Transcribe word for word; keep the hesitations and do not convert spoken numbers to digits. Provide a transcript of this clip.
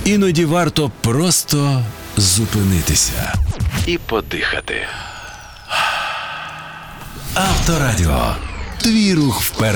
Іноді варто просто зупинитися і подихати. Авторадіо. Твій рух вперед.